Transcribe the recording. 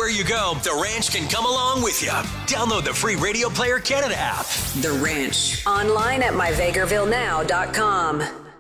where you go, The Ranch can come along with you. Download the free Radio Player Canada app. The Ranch. Online at myvegrvillenow.com.